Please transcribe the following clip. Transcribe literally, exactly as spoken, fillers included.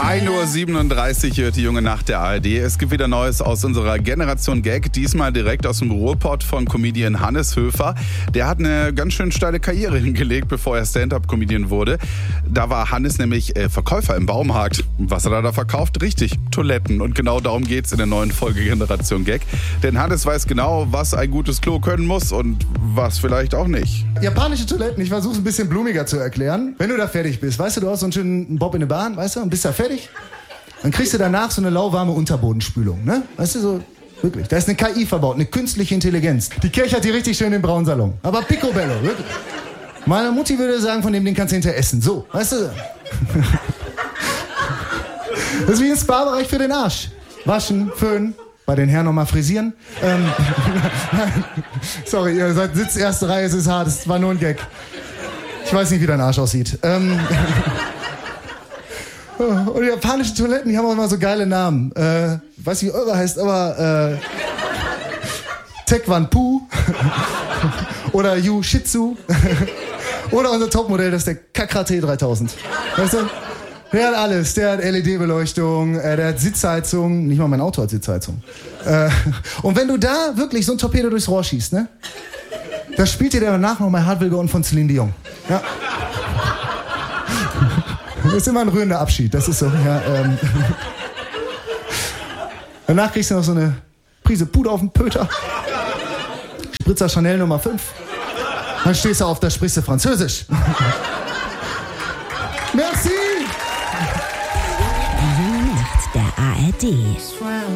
ein Uhr siebenunddreißig hört die junge Nacht der A R D. Es gibt wieder Neues aus unserer Generation Gag. Diesmal direkt aus dem Ruhrpott von Comedian Hannes Höfer. Der hat eine ganz schön steile Karriere hingelegt, bevor er Stand-Up-Comedian wurde. Da war Hannes nämlich äh, Verkäufer im Baumarkt. Was hat er da verkauft? Richtig, Toiletten. Und genau darum geht's in der neuen Folge Generation Gag. Denn Hannes weiß genau, was ein gutes Klo können muss und was vielleicht auch nicht. Japanische Toiletten, ich versuche es ein bisschen blumiger zu erklären. Wenn du da fertig bist, weißt du, du hast so einen schönen Bob in der Bahn, weißt du, und bist da fertig, dann kriegst du danach so eine lauwarme Unterbodenspülung, ne? Weißt du, so, wirklich. Da ist eine K I verbaut, eine künstliche Intelligenz. Die kechert die richtig schön im braunen Salon. Aber picobello, wirklich. Meine Mutti würde sagen, von dem Ding kannst du hinterher essen. So, weißt du? Das ist wie ein Spa-Bereich für den Arsch. Waschen, föhnen, bei den Herren nochmal frisieren. Ähm, sorry, ihr seid Sitz erste Reihe, es ist hart, es war nur ein Gag. Ich weiß nicht, wie dein Arsch aussieht. Ähm, und die japanischen Toiletten, die haben auch immer so geile Namen. Äh, weiß nicht, wie eure heißt, aber äh, Taekwondo oder Yu Shitsu oder unser Topmodell, das ist der Kakrate dreitausend. Weißt du? Der hat alles. Der hat L E D-Beleuchtung, äh, der hat Sitzheizung. Nicht mal mein Auto hat Sitzheizung. Äh, und wenn du da wirklich so ein Torpedo durchs Rohr schießt, ne? Da spielt dir danach noch mal Hard Will Go On von Celine Dion. Ja. Das ist immer ein rührender Abschied. Das ist so, ja. Ähm. Danach kriegst du noch so eine Prise Puder auf den Pöter. Spritzer Chanel Nummer fünf. Dann stehst du auf, da sprichst du Französisch. Merci! Die Nacht der A R D.